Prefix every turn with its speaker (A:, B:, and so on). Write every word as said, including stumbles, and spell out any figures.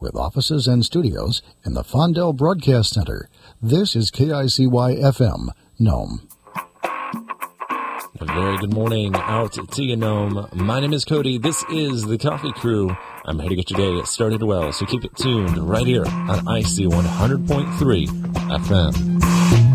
A: with offices and studios in the Fondell Broadcast Center. This is K I C Y F M, Nome.
B: A very good morning out to you, Nome. My name is Cody. This is the Coffee Crew. I'm here to get your day started well, so keep it tuned right here on I C one hundred point three F M.